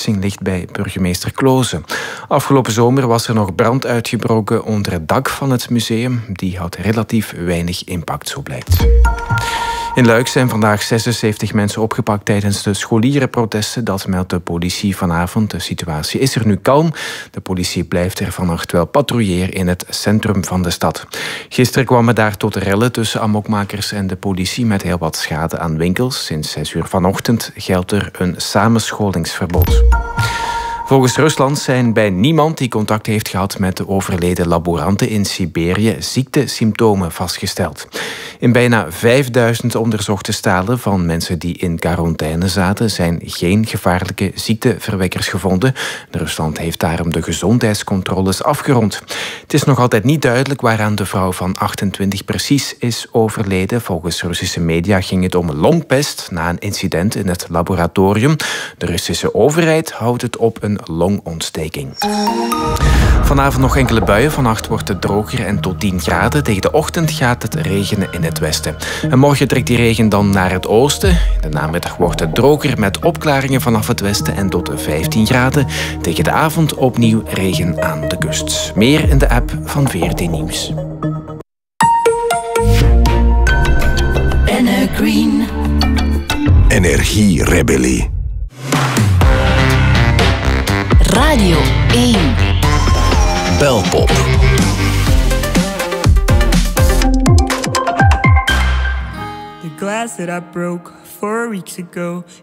vergissing ligt bij burgemeester Kloze. Afgelopen zomer was er nog brand uitgebroken onder het dak van het museum. Die had relatief weinig impact, zo blijkt. In Luik zijn vandaag 76 mensen opgepakt tijdens de scholierenprotesten. Dat meldt de politie vanavond. De situatie is er nu kalm. De politie blijft er vannacht wel patrouilleren in het centrum van de stad. Gisteren kwamen daar tot rellen tussen amokmakers en de politie met heel wat schade aan winkels. Sinds 6 uur vanochtend geldt er een samenscholingsverbod. Volgens Rusland zijn bij niemand die contact heeft gehad met de overleden laboranten in Siberië ziektesymptomen vastgesteld. In bijna 5000 onderzochte stalen van mensen die in quarantaine zaten zijn geen gevaarlijke ziekteverwekkers gevonden. Rusland heeft daarom de gezondheidscontroles afgerond. Het is nog altijd niet duidelijk waaraan de vrouw van 28 precies is overleden. Volgens Russische media ging het om longpest na een incident in het laboratorium. De Russische overheid houdt het op een longontsteking. Vanavond nog enkele buien. Vannacht wordt het droger en tot 10 graden. Tegen de ochtend gaat het regenen in het westen. En morgen trekt die regen dan naar het oosten. In de namiddag wordt het droger met opklaringen vanaf het westen en tot 15 graden. Tegen de avond opnieuw regen aan de kust. Meer in de app van VRT Nieuws. Green. Energierebellie. Radio 1. Belpop. The glass that I broke 4 weeks ago,